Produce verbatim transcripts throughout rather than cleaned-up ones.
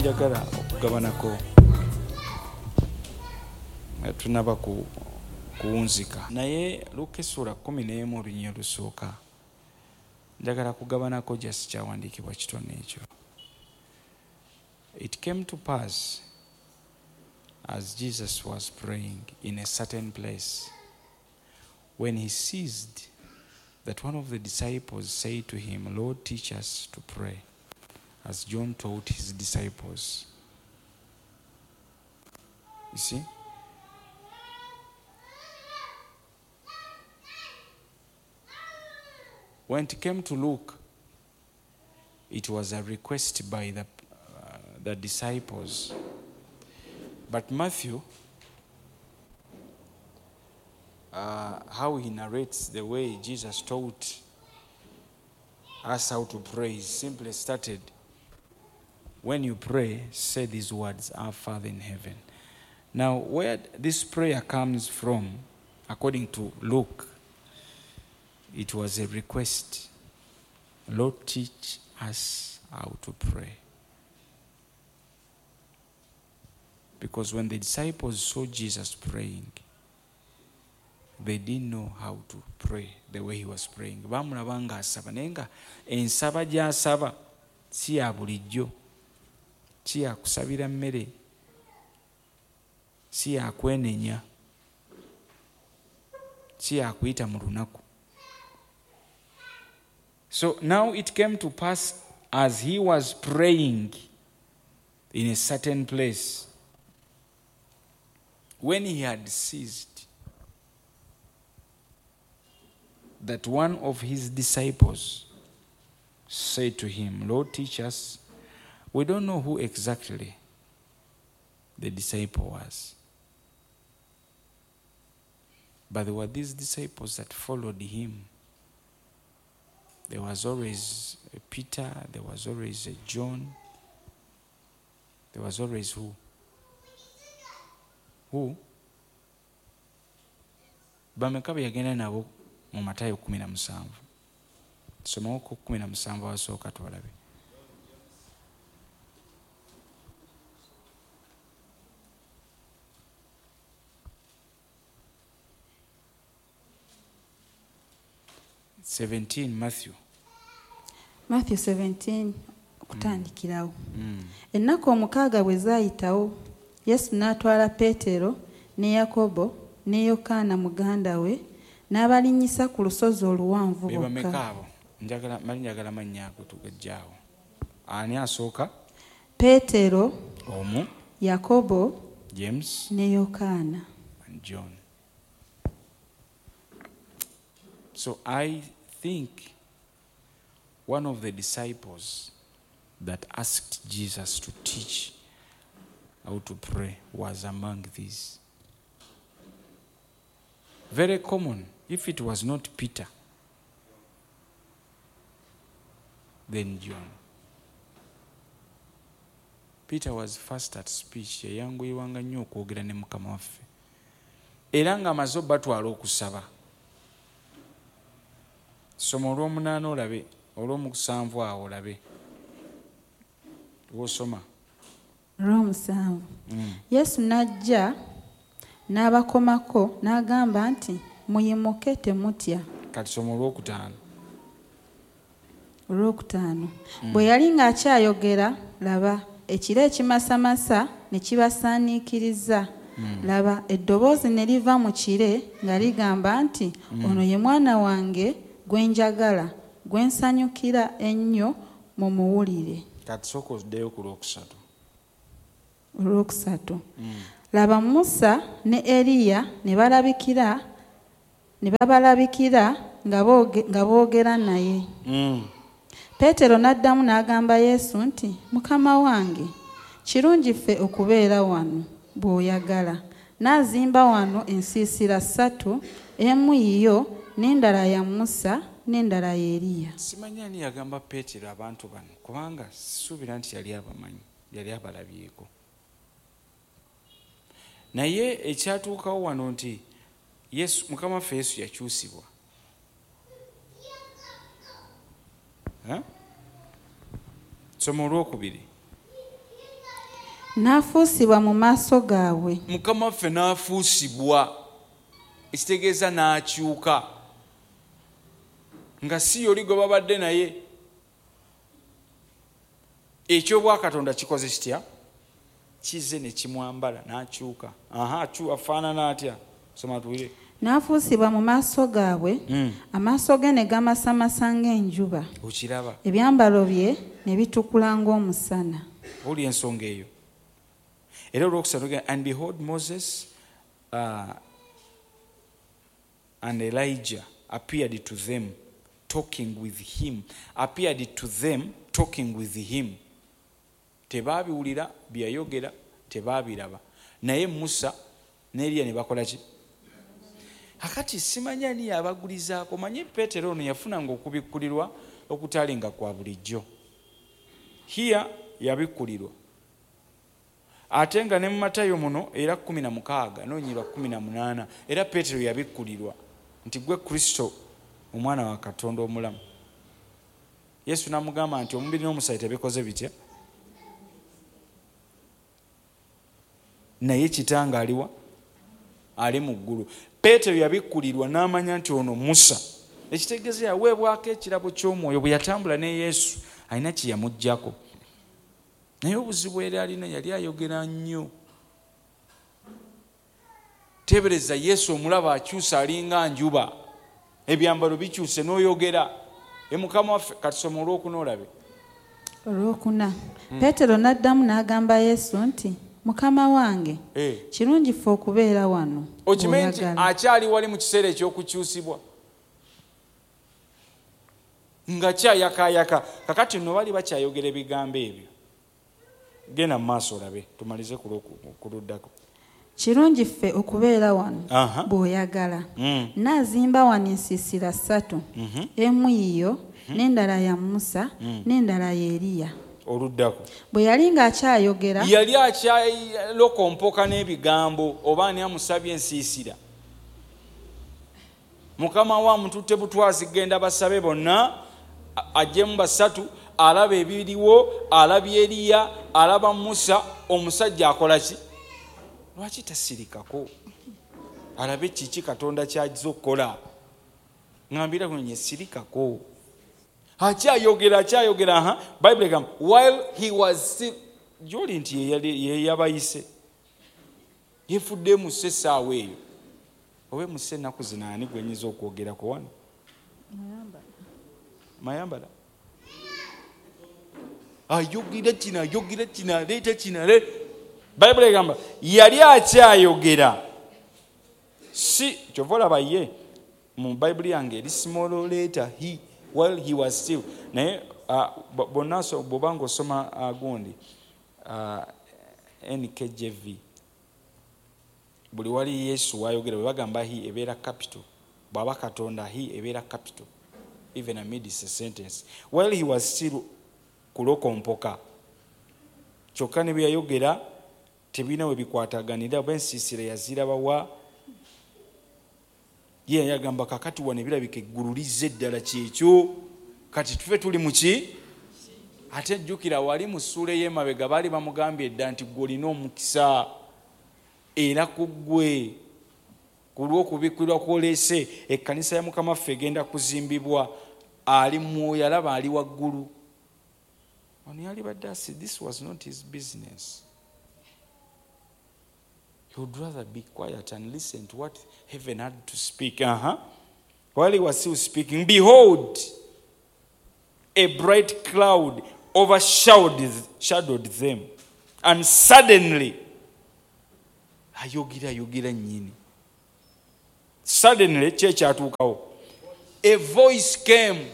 njagala okugabanako tunaba ku kuwunzika naye Luka essula kumi n'emu olunyiriri olusooka njagala kugabanako just kyawandiikibwa kitone ekyo. It came to pass as Jesus was praying in a certain place, when he ceased, that one of the disciples said to him, Lord, teach us to pray, as John taught his disciples. You see? When it came to Luke, it was a request by the, uh, the disciples. But Matthew, uh, how he narrates the way Jesus taught us how to pray, is simply started, when you pray, say these words, Our Father in heaven. Now, where this prayer comes from, according to Luke, it was a request. Lord, teach us how to pray. Because when the disciples saw Jesus praying, they didn't know how to pray the way he was praying. Bamulaba nga asaba naye nga ensaba gy'asaba si ya bulijjo, si ya kusabira mmere, si ya kwenenya, si ya kuyita mu lunaku. So now it came to pass as he was praying in a certain place, when he had ceased, that one of his disciples said to him, Lord, teach us. We don't know who exactly the disciple was, but there were these disciples that followed him. There was always a Peter, there was always a John, there was always who? Who? Bameka be yagenda nabo mu Matayo kumi na musanvu. Somawo ku kumi na musanvu asooka twalabe. seventeen Matthew. Matthew seventeen okutandikirawo. Mm. Ennaku omukaaga bwe zaayitawo, Yesu n'atwala Peetero ne Yakobo ne Yokaana muganda we n'abalinnyisa ku lusozi oluwanvu bokka. Bameka abo? Njagala mali njagala mannya ago tugajjaawo. Ani asooka? Peetero, omu, Yakobo, James ne Yokaana, and John. So I think one of the disciples that asked Jesus to teach how to pray was among these. Very common. If it was not Peter, then John. Peter was fast at speech. Yayanguyiwanga nnyo okwogera ne Mukama waffe. Era ng'amaze batwala okusaba. Soma olw'omunaana olabe, olw'omusanvu awo olabe. Wosoma. Olw'omusanvu. Mm. Yesu n'ajja n'abakomako n'agamba nti muyimuke temutya. Kati soma olw'okutaano. Olw'okutaano. Mm. Bwe yali ng'akyayogera, laba ekiro ekimasamasa ne kibasaaniikiriza. Mm. Laba eddoboozi ne liva mu kire nga ligamba nti mm. ono ye mwana wange gwe njagala, gwe nsanyukira ennyo mumuwulire. Kati sooka oddeyo ku lwokusatu. Olwokusatu. Mm. Laba Musa ne Eriya ne balabikira ne babalabikira nga boogera naye. Mm. Peetero n'addamu n'agamba Yesu nti, Mukama wange, kirungi ffe okubeera wano bw'oyagala. N'azimba wano ensiisira ssatu, emu yiyo n'endala ya Musa n'endala ya Eriya. Simanyi ani yagamba Peetero abantu bano, kubanga sisuubira nti yali abamanyi, yali abalabyeko. Naye ekyatuukawo wano nti Yesu, Mukama waffe Yesu yakyusibwa. Soma olwokubiri. n'afuusibwa mu maaso gaabwe. Mukama waffe n'afuusibwa, ekitegeeza n'akyuka, nga si yoli gwe babadde naye. Ekyobwakatonda kikoze kitya? Kize ne kimwambala n'akyuka. Aha, akyuka afaanana atya? Soma tuwire. N'afuusibwa mu maaso gaabwe, amaaso ge ne gamasamasa ng'enjuba, okiraba, ebyambalo bye ne bitukula ng'omusana. Oli ensonga eyo. Era olwokusatu, and behold, Moses uh, and Elijah appeared to them talking with him. Appeared to them talking with him. Tebabiwulira byayogera, tebabiraba. Naye Musa ne Eliya ne bakola ki? Akati simanya ni abagulizaako. Manyi Peetero ono yafunanga okubikkulirwa okutalinga kwa bulijjo. Here yabikkulirwa. Ate nga ne mu Matayo muno era kumi na mukaaga n'onyirwa kumi na munaana era Peetero yabikkulirwa nti gwe Kristo omwana wa Katonda omulamu. Yesu n'amugamba nti omubiri n'omusaayi tebikoze bitya, naye kitanga aliwa? Ali mu ggulu. Peetero yabikkulirwa n'amanya nti ono Musa. Ekitegeeza yaweebwako ekirabo ky'omwoyo bwe yatambula ne Yesu, alina kye yamuggyako. Naye obuzibu era alina yali ayogera nnyo. Tebereza Yesu omulaba akyusa alinga njuba, ebyambalo bikyuse n'oyogera. E Mukama waffe katusoma olwokuna olabe. Olwokuna. Peetero n'addamu n'agamba Yesu nti, Mukama wange, kirungi ffe okubeera wano. Okimanyi nti akyali wali mu kiseera ekyokukyusibwa, nga kyayakayaka. Kakati nno bali bakyayogera ebigambo ebyo. Genda mu maaso olabe, tumalize ku luddako. Kirungi ffe okubeera wano bw'oyagala. N'azimba wano ensiisira ssatu, emu yiyo, n'endala ya Musa, n'endala ya Eriya. Oluddako. Bwe yali ng'akyayogera, yali akyalokompoka n'ebigambo, oba ani amusabye ensiisira. Mukama wa mututte butwazi, genda basabe bonna, ajjemu basatu, alaba ebiriwo, alabye Eriya, alaba Musa. Omusajja akola ki? Lwaki tasirikako? Alabe kiki Katonda ky'ajja okukola. Ngambira kunye sirikako. Akyayogera akyayogera aha Bible egamba while he was still, joli nti ye yabayise yefudde mu ssaawa eyo. Owe mu ssennaku zino ani gwenyiza okwogerako wano? Mayambala ayogera kino ayogera kino aleeta kino. Bible egamba yali akyayogera, si kyova olaba ye mu Bible yange eri small letter he, while he was still. Naye bonna bw'obanga osoma gundi N K J V, buli wali Yesu wayogera bwe bagamba he ebeera capital, bw'aba Katonda he ebeera capital, even amidst a sentence. While he was still kulokompoka, kyokka ne bye yayogera tebina we bikwataganira. Oba ensiisira yaziraba wa? Ye yagamba kakati wane birabika eggulu lizze ddala kyekyo, kati tufe tuli mu ki? Ate jjukira wali mu ssuula ey'emabega baali bamugambye edda nti ggwe olina omukisa era ku ggwe ku lw'okubikkulirwa kw'oleese ekkanisa ya Mukama waffe egenda kuzimbibwa. Ali mwoyo, alaba ali waggulu. Ono yali badde asi, this was not his business. He would rather be quiet and listen to what heaven had to speak. Uh-huh. While he was still speaking, behold, a bright cloud overshadowed shadowed them. And suddenly, ayogera ayogera nyini. Suddenly, ky'ekyatuukawo, a voice came.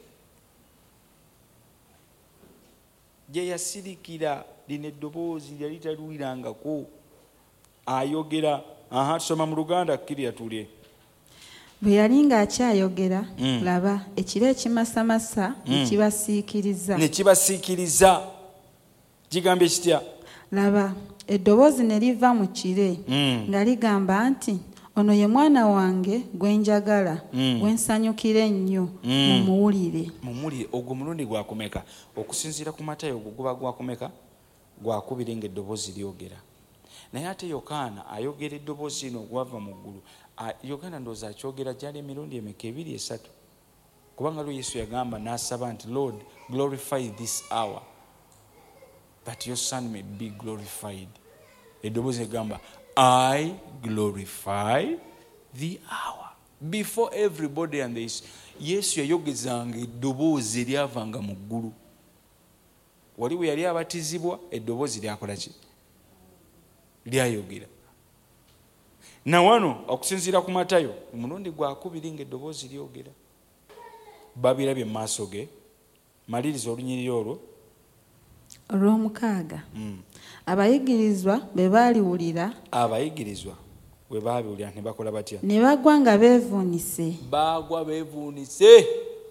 Gye yasirikira lino eddoboozi lyali taluwirangako. Ayogera. Aha, tusoma mu Luganda kkiri yatulye. Bwe yali ng'akyayogera, laba ekiro ekimasamasa ne kibasiikiriza. Ne kibasiikiriza. Kigambye kitya? Laba eddoboozi ne liva mu kire nga ligamba nti, ono ye mwana wange gwe njagala, gwe nsanyukira ennyo, mumuwulire. Mumuwulire. Ogwo mulundi gwakumeka? Okusinziira ku Matayo ogwo guba gwakumeka? gwakubiri ng'eddoboozi lyogera. Naye ate Yokaana ayogera eddoboozi lino gwava mu ggulu. Yokaana ndowooza akyogera gyali emirundi emeka ebiri esatu. Kubanga lwe Yesu yagamba n'asaba nti Lord glorify this hour that your son may be glorified. Eddoboozi egamba I glorify the hour. Before everybody and this, Yesu yayogezanga eddoboozi eryavanga mu ggulu. Wali bwe yali abatizibwa eddoboozi lyakola ki? Lyayogera. Na wano okusinziira ku Matayo omulundi gwakubiri ng'eddoboozi lyogera. Babirabye mu maaso ge. Maliriza olunyiriri olwo. Olw'omukaaga. Abayigirizwa bwe baaliwulira. Abayigirizwa bwe baabiwulira ne bakola batya? Ne bagwa nga beevuunise. Baagwa beevuunise.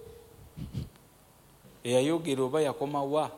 Eyayogera oba yakoma wa?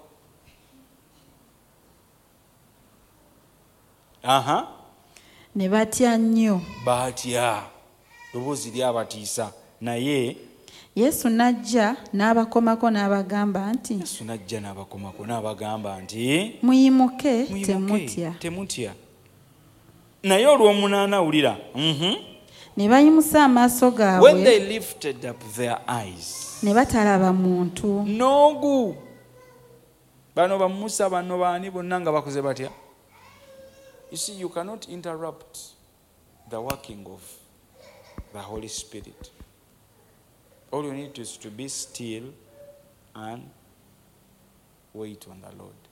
Aha. Ne batya nnyo. Batya. Ddoboozi lyabatiisa. Naye Yesu n'ajja n'abakomako n'abagamba nti Yesu n'ajja n'abakomako n'abagamba nti muyimuke temutya. Temutya. Naye olw'omunaana awulira. Ne bayimusa amaaso gaabwe. When they lifted up their eyes. Ne batalaba muntu. Noogu. Bano ba Musa bano baani bonna nga bakoze batya? You see, you cannot interrupt the working of the Holy Spirit. All you need is to be still and wait on the Lord.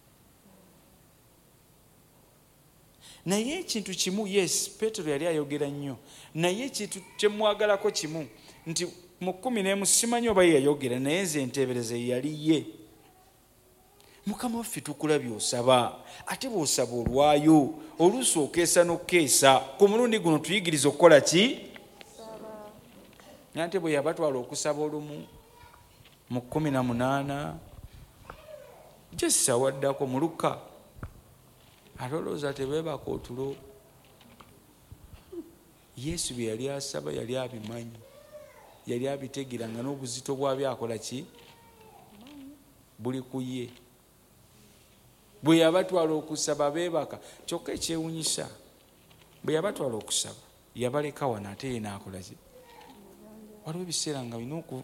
Naye ekintu kimu, yes, Petero yali ayogera nnyo. Naye ekintu kyemwagalako kimu nti mu kkumi n'emu simanyi oba yayogera naye nze nteebereze yali ye. Mukama waffe tukulabye osaba, ate bw'osaba olwayo, oluusi okeesa n'okeesa. Ku mulundi guno tuyigiriza okukola ki? Nante bwe yabatwala okusaba olumu mu kkumi na munaana Jesu awaddako mu Luka alowooza tebeebaka otulo. Yesu bye yali asaba yali abimanyi, yali abitegera nga n'obuzito bwabyo akola ki? Buli ku ye. Bwe yabatwala okusaba beebaka. Kyokka ekyewunyisa bwe yabatwala okusaba yabaleka wano ate ye n'akola ki? Waliwo ebiseera nga bina oku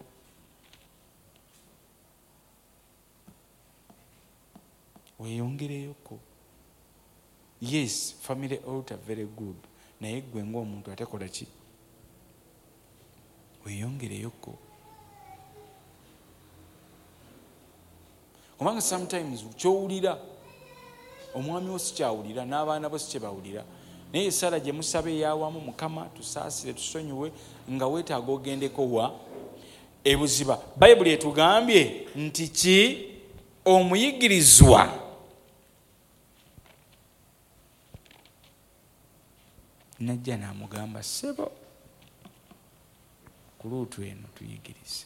weeyongereyoko. Yes, family altar very good. Naye gwe ng'omuntu ate kola ki? Weeyongereyoko. Kubanga sometimes kyowulira omwami wo sikyawulira n'abaana bo sikyebawulira. Naye Sara gye musaba eyawamu Mukama tusaasire tusonyiwe nga weetaaga ogendeko wa ebuziba. Bayibuli etugambye nti ki? Omuyigirizwa najja n'amugamba ssebo ku luutu eno tuyigirize.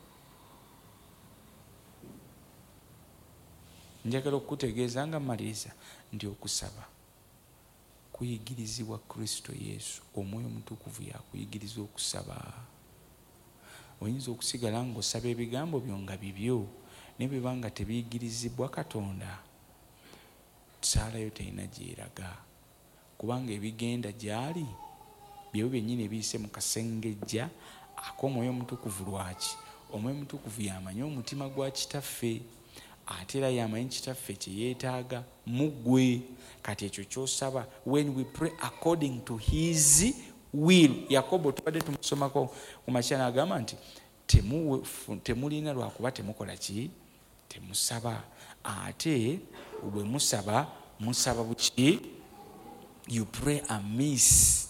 Njagala okukutegeeza nga maliriza nti okusaba kuyigirizibwa Kristo Yesu. Omwoyo Omutukuvu yakuyigiriza okusaba. Oyinza okusigala ng'osaba ebigambo byo nga bibyo naye bwe banga tebiyigirizibwa Katonda, saalayo terina gyeraga. Kubanga ebigenda gyali byebyo byennyini ebiyise mu kasengejja ak'Omwoyo Omutukuvu. Lwaki? Omwoyo Omutukuvu yamanyi omutima gwa kitaffe, ate era yamanyi kitaffe kye yeetaaga mu ggwe. Kati ekyo ky'osaba, when we pray according to his will. Yakobo tubadde tumusomako ku makya n'agamba nti temulina lwakuba temukola ki? Temusaba. Ate bwe musaba musaba buki? You pray amiss.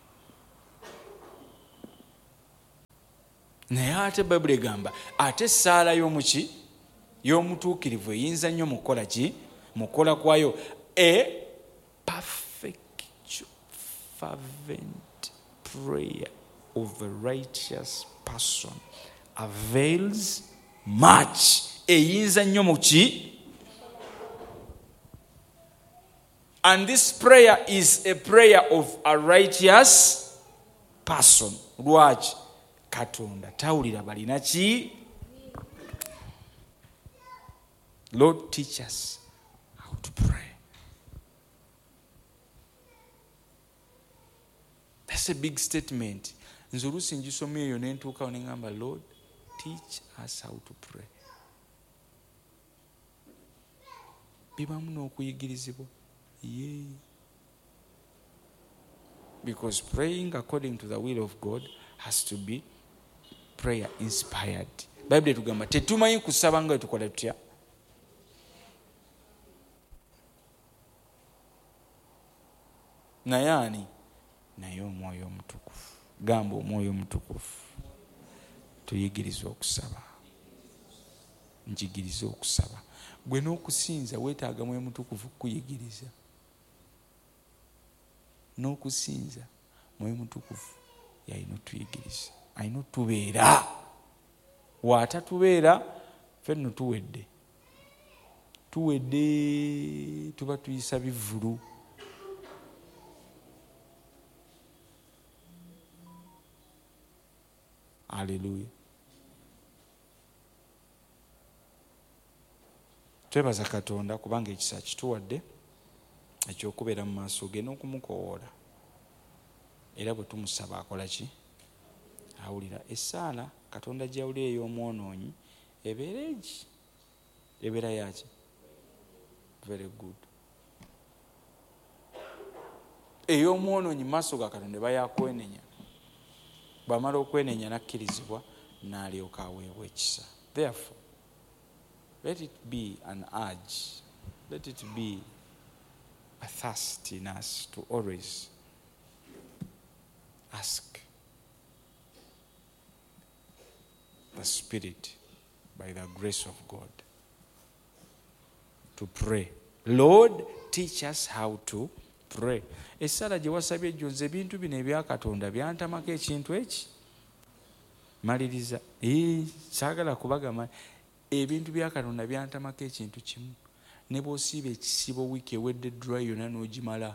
Naye ate Bayibuli egamba ate ssaala y'omuki? Y'omutuukirivu eyinza nnyo mukola ki? Mukola kwayo. A perfect fervent prayer of a righteous person avails much. Eyinza nnyo muki? And this prayer is a prayer of a righteous person. Lwaki? Katonda tawulira balina ki? Lord, teach us how to pray. That's a big statement. Nze oluusi ngisomye eyo ne ntuukawo ne ngamba, Lord, teach us how to pray. Bibamu n'okuyigirizibwa. Yeah. Because praying according to the will of God has to be prayer inspired. Bible tugamba tetumanyi kusaba nga tukola tutya. Naye ani? Naye Omwoyo Omutukuvu. Gamba Omwoyo Omutukuvu. Tuyigirize okusaba. Njigirize okusaba. Gwe n'okusinza weetaaga Mwoyo Mutukuvu kuyigiriza. N'okusinza Mwoyo Mutukuvu yalina otuyigiriza. Alina otubeera. Waatatubeera ffe nno tuwedde. Tuwedde tuba tuyisa bivulu. Hallelujah. Twebaza Katonda kubanga ekisa kituwadde ekyokubeera mu maaso ge n'okumukoowoola. Era bwe tumusaba akola ki? Awulira. Essaala Katonda gy'awulira ey'omwonoonyi ebeera egi. Ebeera yaki? Very good. Ey'omwonoonyi maaso ga Katonda eba yakwenenya. Bw'amala okwenenya n'akkirizibwa n'alyoka aweebwa ekisa. Therefore, let it be an urge. Let it be a thirst in us to always ask the Spirit by the grace of God to pray. Lord, teach us how to pray. Essala gye wasabye ejjo nze ebintu bino ebya Katonda byantamako ekintu eki. Maliriza. Ee, saagala kubagamba ebintu bya Katonda byantamako ekintu kimu. Ne bw'osiiba ekisibo wiiki ewedde dry yonna n'ogimala.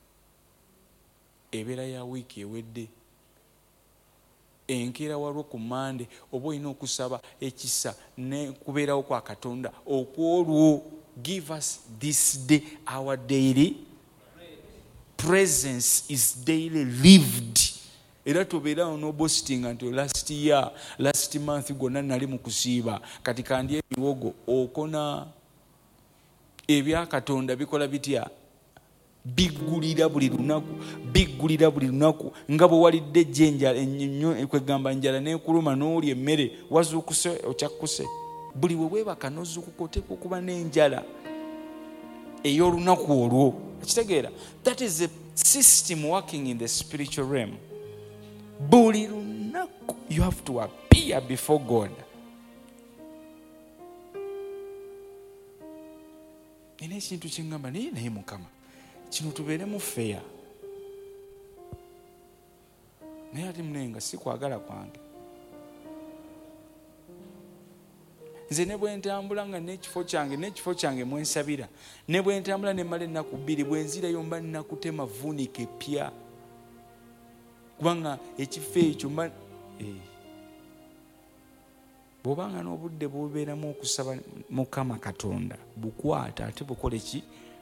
Ebeera ya wiiki ewedde. Enkeera walwo ku Mande oba olina okusaba ekisa ne kubeerawo kwa Katonda okwolwo. Give us this day our daily presence is daily lived. Era tobeerawo no boasting nti last year, last month gonna nali mu kusiiba kati kandi ebiwogo okona. Ebya Katonda bikola bitya? Biggulira buli lunaku, biggulira buli lunaku. Nga bwe walidde ejjenjala ennyo kwegamba njala n'ekuluma n'olya emmere wazuukuse okyakkuse. Buli we weebaka n'ozuukuka oteekwa okuba n'enjala ey'olunaku olwo. Ekitegeera? That is a system working in the spiritual realm. Buli lunaku you have to appear before God. Nina ekintu kyengamba naye naye Mukama kino tubeeremu feya. Naye ate munenga si kwagala kwange. Nze ne bwe ntambula nga n'ekifo kyange n'ekifo kyange mwensabira, ne bwe ntambula ne mmala ennaku bbiri bwe nzirayo mba nnakutema vuunika epya. Kubanga ekifo ekyo mba bw'obanga n'obudde bw'obeeramu okusaba Mukama Katonda bukwata ate bukole ki?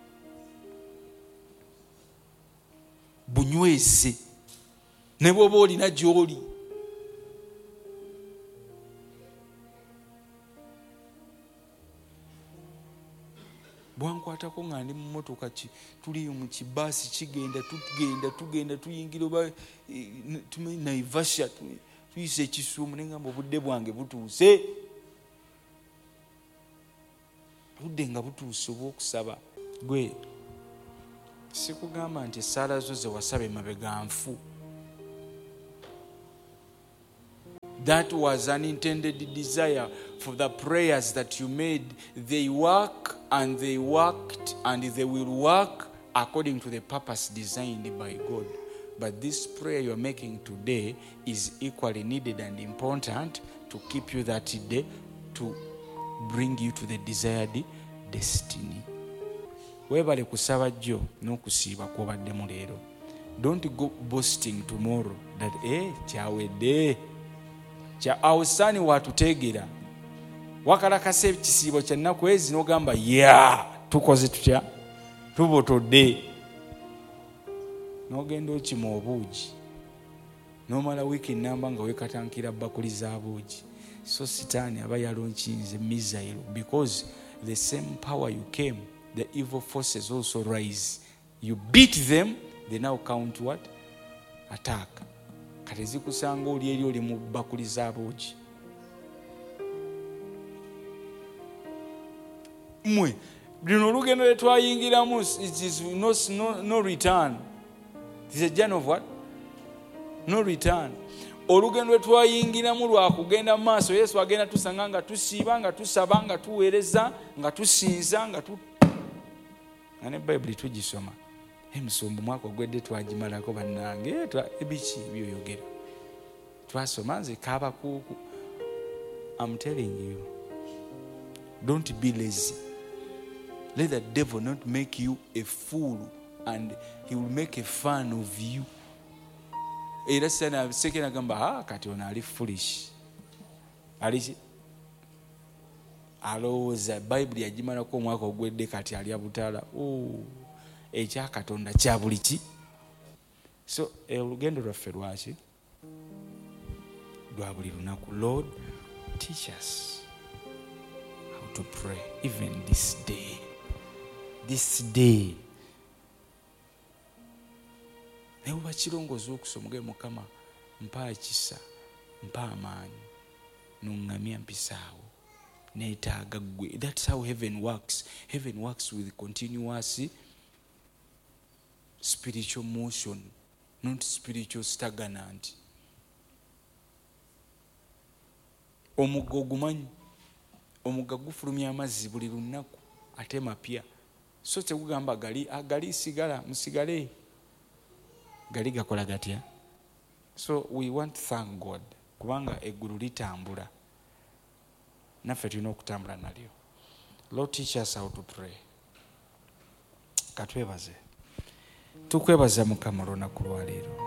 Bunywese. Ne bw'oba olina gy'oli. Bwankwatako nga ndi mu mmotoka tuli mu kibaasi kigenda tugenda tugenda tuyingira oba tumanyi Naivasha tuyise ekisuumu ne ngamba obudde bwange butuuse. Budde nga butuuse obw'okusaba. Gwe sikugamba nti essaala zo ze wasaba emabega nfu. That was an intended desire for the prayers that you made. They work and they worked and they will work according to the purpose designed by God. But this prayer you are making today is equally needed and important to keep you that day, to bring you to the desired destiny. Webale kusaba jjo n'okusiiba kw'obaddemu leero. Don't go boasting tomorrow that eh kyawedde. Kya awusaani watuteegera. Wakalakasa ekisiibo kya nnaku ezi n'ogamba ya tukoze tutya? Tubotodde. N'ogenda okima obuugi. nomala wiiki namba nga wekatankira bakuli za buugi. So sitaani aba yalonkinze missile, because the same power you came, the evil forces also rise. You beat them, they now count what? Attack. Kati zikusanga oli eri oli mu bakuli za buugi. Mwe luno olugendo lwe twayingiramu, it is no, no, no return. It is a journey of what? No return. Olugendo lwe twayingiramu lwa kugenda maaso. Yesu agenda tusanga nga tusiiba, nga tusaba, nga tuweereza, nga tusinza, nga tu nga ne Bayibuli tugisoma. Emisumbu mwaka ogwedde twagimalako bannange, ebiki byoyogera twasoma nze kaaba kuku. I'm telling you, don't be lazy. Let the devil not make you a fool, and he will make a fun of you. Era sana sekena gamba ha kati ona ali foolish. Ali alowooza Bayibuli yagimalako omwaka ogwedde kati ali abutala. Oh, ekya Katonda kya buli ki. So olugendo lwaffe lwaki lwa buli lunaku. Lord, teach us how to pray even this day. This day. Newe bakirongooza okusoma ge Mukama mpa ekisa, mpa amaanyi, nungamya mpisaawo, neetaaga ggwe. That's how heaven works. Heaven works with continuous spiritual motion, not spiritual stagnant. Omugga ogumanyi, omugga gufulumya amazzi buli lunaku ate mapya. So tegugamba gali agali sigala musigale, gali gakola gatya. So we want to thank God kubanga eggulu litambula, naffe tulina okutambula nalyo. Lord, teach us how to pray. Katwebaze. Tukwebaza Mukama olunaku lwa leero.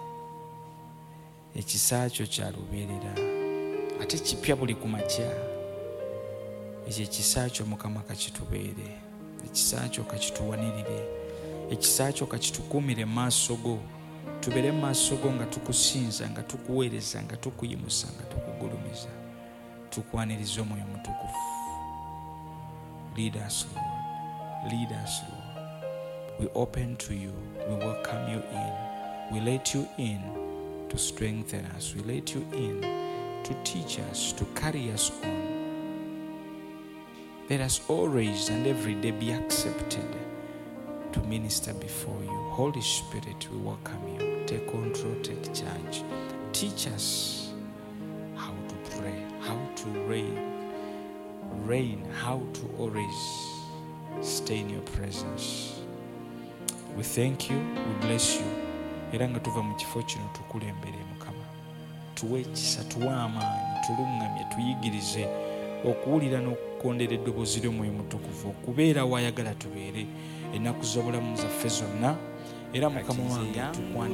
Ekisa kyo kya lubeerera ate kipya buli ku makya. Ekyo ekisa kyo Mukama kakitubeere, ekisa kyo kakituwanirire, ekisa kyo kakitukuumire mu maaso go. Tubeere mu maaso go nga tukusinza, nga tukuweereza, nga tukuyimusa, nga tukugulumiza, tukwaniriza Omwoyo Mutukuvu. Lead us, Lord. Lead us, Lord. We open to you. We welcome you in. We let you in to strengthen us. We let you in to teach us, to carry us on. Let us always and every day be accepted to minister before you. Holy Spirit, we welcome you. Take control, take charge. Teach us how to pray, how to reign, reign, how to always stay in your presence. We thank you, we bless you. Era nga tuva mu kifo kino tukulembere Mukama. Tuwe ekisa, tuwe amaanyi, tulungamye, tuyigirize okuwulira n'okukondera eddoboozi ly'Omwoyo Mutukuvu, okubeera wayagala tubeere ennaku z'obulamu zaffe zonna. Era Mukama wange tukwana